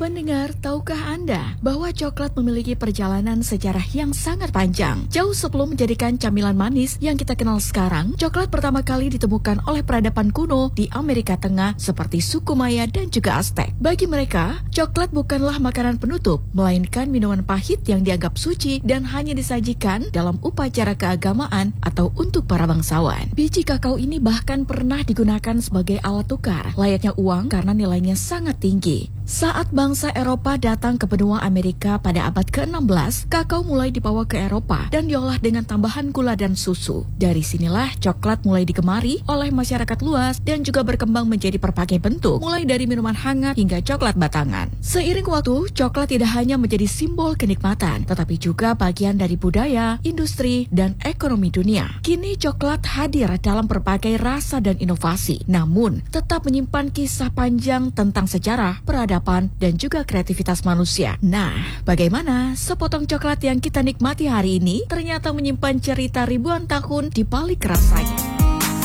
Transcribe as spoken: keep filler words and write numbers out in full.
Pendengar, tahukah Anda bahwa coklat memiliki perjalanan sejarah yang sangat panjang? Jauh sebelum menjadikan camilan manis yang kita kenal sekarang, coklat pertama kali ditemukan oleh peradaban kuno di Amerika Tengah seperti suku Maya dan juga Aztec. Bagi mereka, coklat bukanlah makanan penutup, melainkan minuman pahit yang dianggap suci dan hanya disajikan dalam upacara keagamaan atau untuk para bangsawan. Biji kakao ini bahkan pernah digunakan sebagai alat tukar, layaknya uang karena nilainya sangat tinggi. Saat bangsa Eropa datang ke benua Amerika pada abad ke enam belas, kakao mulai dibawa ke Eropa dan diolah dengan tambahan gula dan susu. Dari sinilah coklat mulai digemari oleh masyarakat luas dan juga berkembang menjadi berbagai bentuk, mulai dari minuman hangat hingga coklat batangan. Seiring waktu, coklat tidak hanya menjadi simbol kenikmatan, tetapi juga bagian dari budaya, industri, dan ekonomi dunia. Kini coklat hadir dalam berbagai rasa dan inovasi, namun tetap menyimpan kisah panjang tentang sejarah, peradaban, dan juga kreativitas manusia. Nah, bagaimana sepotong coklat yang kita nikmati hari ini ternyata menyimpan cerita ribuan tahun di balik rasanya.